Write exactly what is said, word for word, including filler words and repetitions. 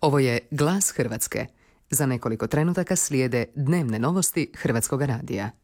Ovo je Glas Hrvatske. Za nekoliko trenutaka slijede dnevne novosti Hrvatskog radija.